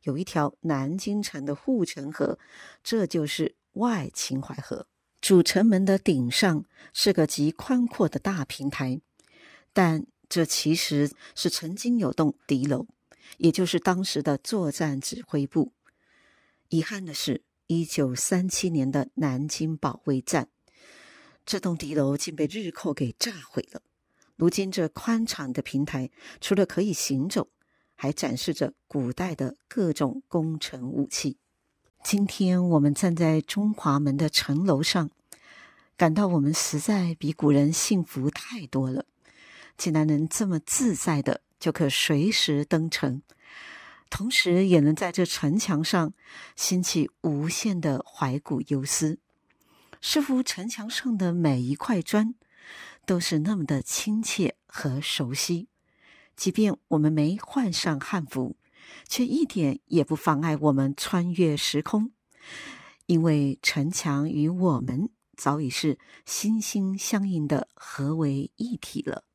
有一条南京城的护城河，这就是外秦淮河。主城门的顶上是个极宽阔的大平台，但这其实是曾经有栋敌楼，也就是当时的作战指挥部。遗憾的是1937年的南京保卫战，这栋敌楼竟被日寇给炸毁了。如今这宽敞的平台除了可以行走，还展示着古代的各种工程武器。今天我们站在中华门的城楼上，感到我们实在比古人幸福太多了，竟然能这么自在的就可随时登城，同时也能在这城墙上兴起无限的怀古忧思，似乎城墙上的每一块砖都是那么的亲切和熟悉。即便我们没换上汉服，却一点也不妨碍我们穿越时空，因为城墙与我们早已是心心相印的合为一体了。